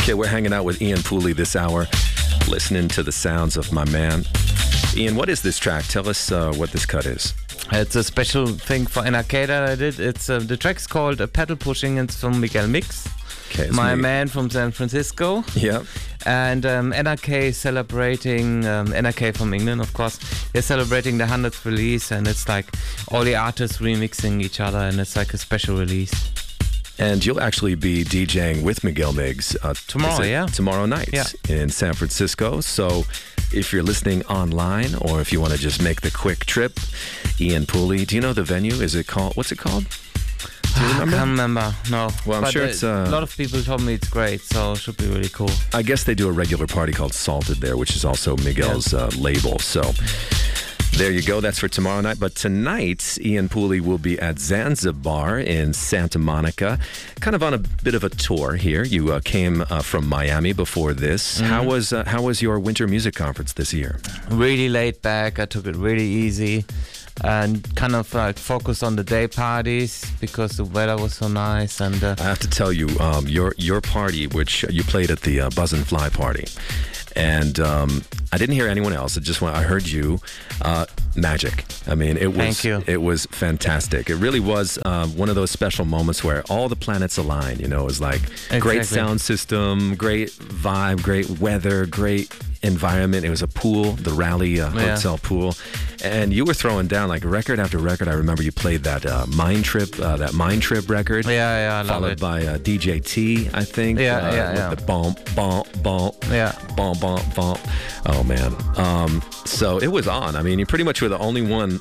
Yeah, we're hanging out with Ian Pooley this hour, listening to the sounds of my man. Ian, what is this track? Tell us what this cut is. It's a special thing for NRK that I did. It's the track's called Pedal Pushing. It's from Miguel Mix, my man from San Francisco. Yeah. And NRK is celebrating, NRK from England, of course, they're celebrating the 100th release, and it's like all the artists remixing each other, and it's like a special release. And you'll actually be DJing with Miguel Miggs tomorrow night in San Francisco. So if you're listening online, or if you want to just make the quick trip, Ian Pooley, do you know the venue? What's it called? Do you remember? I can't remember, no. Well, I'm sure it's... a lot of people told me it's great, so it should be really cool. I guess they do a regular party called Salted there, which is also Miguel's label. So there you go. That's for tomorrow night. But tonight, Ian Pooley will be at Zanzibar in Santa Monica, kind of on a bit of a tour here. You came from Miami before this. Mm-hmm. How was your winter music conference this year? Really laid back. I took it really easy and kind of like focused on the day parties because the weather was so nice. And I have to tell you, your party, which you played at the Buzz and Fly party, and I didn't hear anyone else. I heard you. Magic. I mean, it was fantastic. It really was one of those special moments where all the planets align. You know, it was like great sound system, great vibe, great weather, great environment. It was a pool, the Raleigh Hotel pool, and you were throwing down like record after record. I remember you played that Mind Trip record. I love followed it. by DJ T, I think. With the bump, bump, bump. Oh man. So it was on. I mean, you pretty much were the only one